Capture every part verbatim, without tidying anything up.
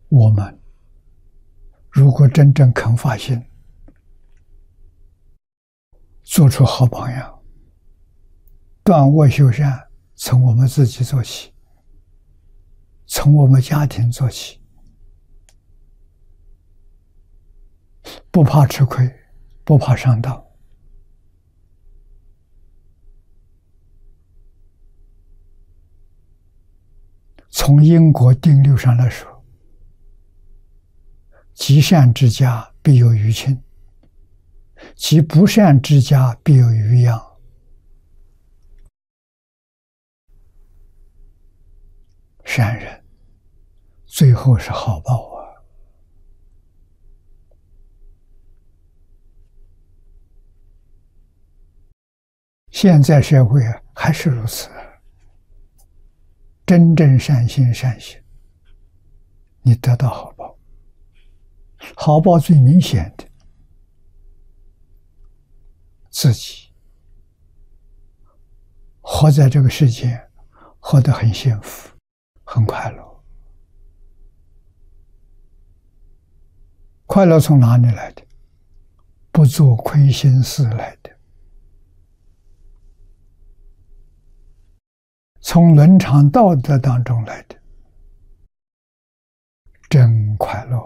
我们如果真正肯发心，做出好榜样，断恶修善，从我们自己做起，从我们家庭做起，不怕吃亏，不怕上当。从因果定律上来说，积善之家必有余庆，积不善之家必有余殃。善人最后是好报啊！现在社会啊，还是如此。真正善心善行，你得到好报。好报最明显的，自己活在这个世界，活得很幸福，很快乐。快乐从哪里来的？不做亏心事来的。从伦常道德当中来的，真快乐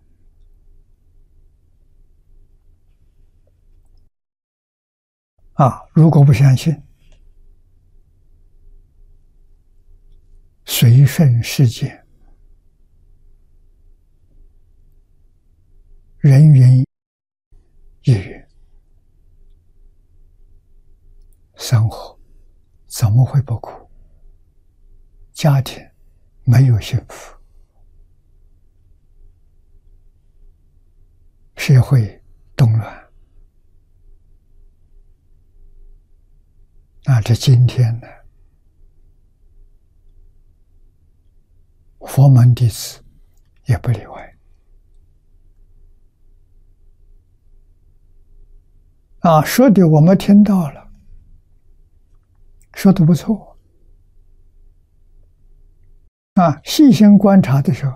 啊！啊，如果不相信，随顺世界，人云亦云，生活怎么会不苦？家庭没有幸福，社会动乱。那这今天呢，佛门弟子也不例外。啊，说的我们听到了，说的不错。啊，细心观察的时候，